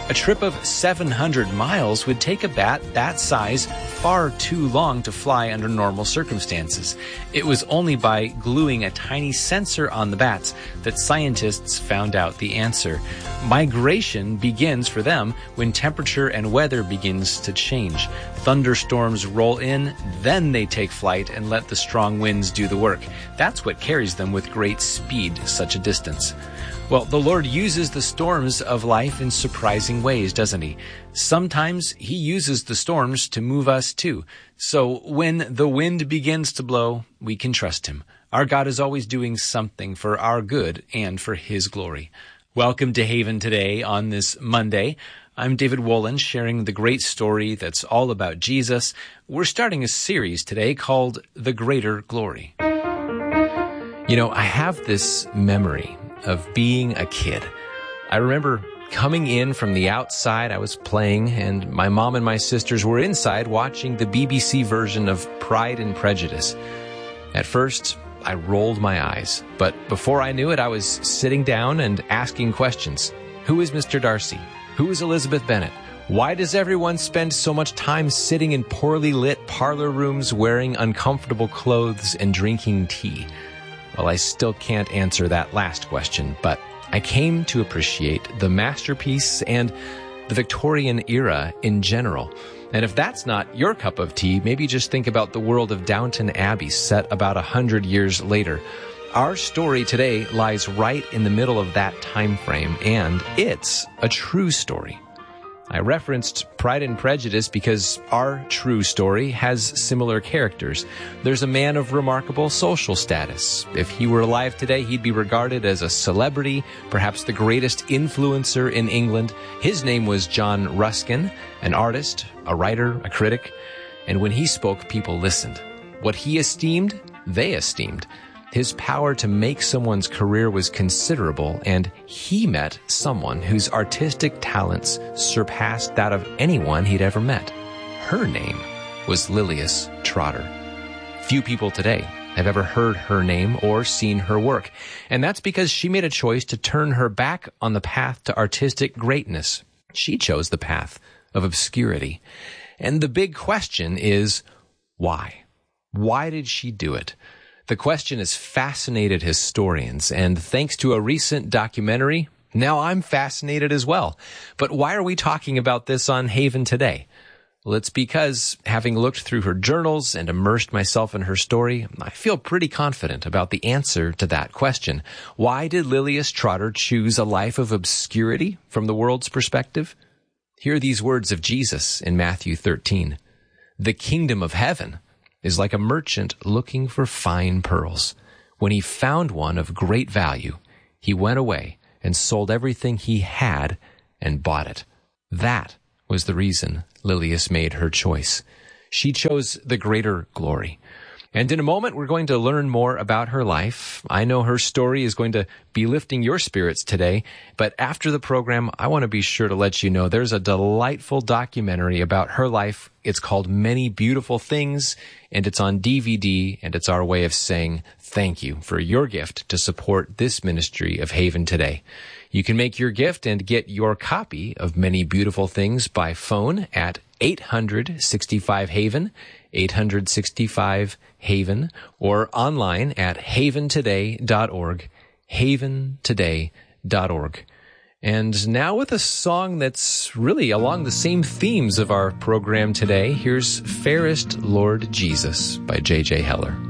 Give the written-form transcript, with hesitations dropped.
A trip of 700 miles would take a bat that size far too long to fly under normal circumstances. It was only by gluing a tiny sensor on the bats that scientists found out the answer. Migration begins for them when temperature and weather begins to change. Thunderstorms roll in, then they take flight and let the strong winds do the work. That's what carries them with great speed such a distance. Well, the Lord uses the storms of life in surprising ways, doesn't he? Sometimes he uses the storms to move us too. So when the wind begins to blow, we can trust him. Our God is always doing something for our good and for his glory. Welcome to Haven today on this Monday. I'm David Wolin, sharing the great story that's all about Jesus. We're starting a series today called The Greater Glory. You know, I have this memory of being a kid. I remember coming in from the outside. I was playing, and my mom and my sisters were inside watching the BBC version of Pride and Prejudice. At first, I rolled my eyes, but before I knew it, I was sitting down and asking questions. Who is Mr. Darcy? Who is Elizabeth Bennet? Why does everyone spend so much time sitting in poorly lit parlor rooms wearing uncomfortable clothes and drinking tea? Well, I still can't answer that last question, but I came to appreciate the masterpiece and the Victorian era in general. And if that's not your cup of tea, maybe just think about the world of Downton Abbey set about 100 years later. Our story today lies right in the middle of that time frame, and it's a true story. I referenced Pride and Prejudice because our true story has similar characters. There's a man of remarkable social status. If he were alive today, he'd be regarded as a celebrity, perhaps the greatest influencer in England. His name was John Ruskin, an artist, a writer, a critic. And when he spoke, people listened. What he esteemed, they esteemed. His power to make someone's career was considerable, and he met someone whose artistic talents surpassed that of anyone he'd ever met. Her name was Lilias Trotter. Few people today have ever heard her name or seen her work, and that's because she made a choice to turn her back on the path to artistic greatness. She chose the path of obscurity. And the big question is, why? Why did she do it? The question has fascinated historians, and thanks to a recent documentary, now I'm fascinated as well. But why are we talking about this on Haven today? Well, it's because, having looked through her journals and immersed myself in her story, I feel pretty confident about the answer to that question. Why did Lilias Trotter choose a life of obscurity from the world's perspective? Hear these words of Jesus in Matthew 13. The kingdom of heaven is like a merchant looking for fine pearls. When he found one of great value, he went away and sold everything he had and bought it. That was the reason Lilias made her choice. She chose the greater glory. And in a moment, we're going to learn more about her life. I know her story is going to be lifting your spirits today, but after the program, I want to be sure to let you know there's a delightful documentary about her life. It's called Many Beautiful Things, and it's on DVD, and it's our way of saying thank you for your gift to support this ministry of Haven today. You can make your gift and get your copy of Many Beautiful Things by phone at 865-HAVEN, 865-HAVEN, or online at haventoday.org, haventoday.org. And now with a song that's really along the same themes of our program today, here's Fairest Lord Jesus by J.J. Heller.